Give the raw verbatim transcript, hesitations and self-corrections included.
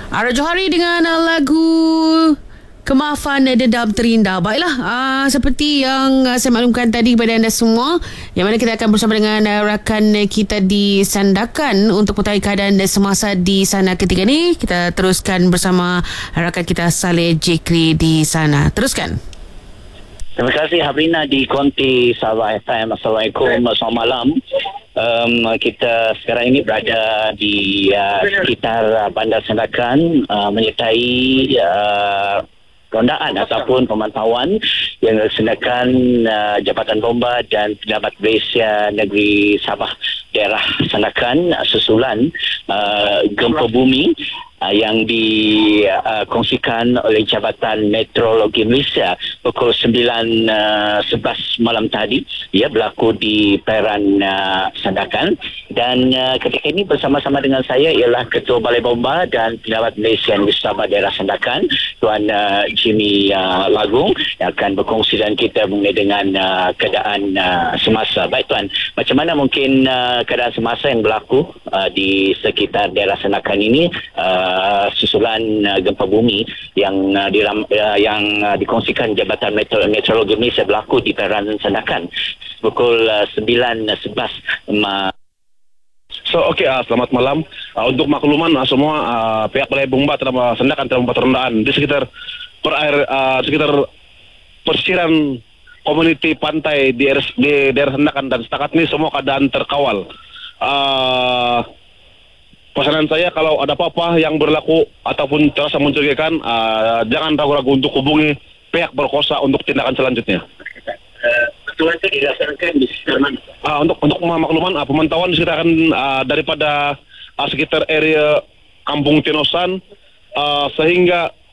Ara Johari dengan uh, lagu Kemaafan Dedam Terindah. Baiklah, uh, seperti yang uh, saya maklumkan tadi kepada anda semua, yang mana kita akan bersama dengan uh, rakan kita di Sandakan untuk mengetahui keadaan semasa di sana ketika ini. Kita teruskan bersama rakan kita Saleh Jekri di sana. Teruskan. Terima kasih Habrina di Konti Sabah F M. Assalamualaikum, selamat malam. Um, kita sekarang ini berada di uh, sekitar uh, Bandar Sandakan, uh, menyertai uh, rondaan ataupun pemantauan yang dilaksanakan uh, Jabatan Bomba dan Pejabat Malaysia Negeri Sabah daerah Sandakan uh, susulan uh, gempa bumi uh, yang dikongsikan uh, oleh Jabatan Meteorologi Malaysia pukul sembilan sebelas malam tadi. Ia berlaku di perairan uh, Sandakan, dan uh, ketika ini bersama-sama dengan saya ialah Ketua Balai Bomba dan Pejabat Malaysia Negeri Sabah daerah Sandakan, Tuan uh, Jimmy uh, Lagung, yang akan berkongsi dengan kita mengenai dengan uh, keadaan uh, semasa. Baik Tuan, macam mana mungkin uh, keadaan semasa yang berlaku uh, di sekitar daerah Sandakan ini uh, susulan uh, gempa bumi yang uh, diram, uh, yang uh, dikongsikan Jabatan Meteorologi Malaysia berlaku di perairan Sandakan pukul uh, sembilan sebelas ma- So okey, uh, selamat malam. Uh, untuk makluman uh, semua uh, pihak Balai Bomba telah Sandakan telah membuat rondaan di sekitar perair uh, sekitar pesisiran komuniti pantai di, di daerah Sandakan, dan setakat ini semua keadaan terkawal. Uh, pesanan saya, kalau ada apa-apa yang berlaku ataupun terasa mencurigakan, uh, jangan ragu-ragu untuk hubungi pihak berkuasa untuk tindakan selanjutnya. Betul itu dilaksanakan di sekitar mana? Uh, untuk untuk makluman, uh, pemantauan disekitarkan uh, daripada uh, sekitar area Kampung Tinosan uh, sehingga